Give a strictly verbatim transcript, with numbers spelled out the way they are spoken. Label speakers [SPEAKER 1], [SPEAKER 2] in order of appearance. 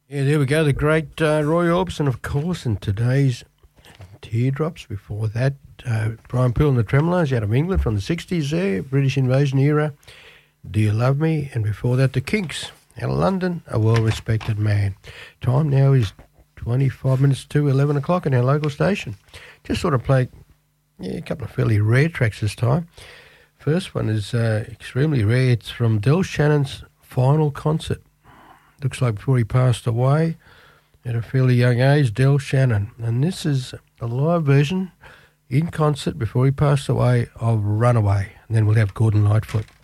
[SPEAKER 1] Yeah, there we go. The great uh, Roy Orbison, of course, and today's Teardrops. Before that, uh, Brian Poole and the Tremolos out of England from the sixties there, British invasion era, Do You Love Me? And before that, the Kinks out of London, A Well-Respected Man. Time now is twenty-five minutes to eleven o'clock in our local station. Just sort of play yeah, a couple of fairly rare tracks this time. First one is uh, extremely rare. It's from Del Shannon's final concert. Looks like before he passed away at a fairly young age, Del Shannon. And this is a live version in concert before he passed away of Runaway. And then we'll have Gordon Lightfoot.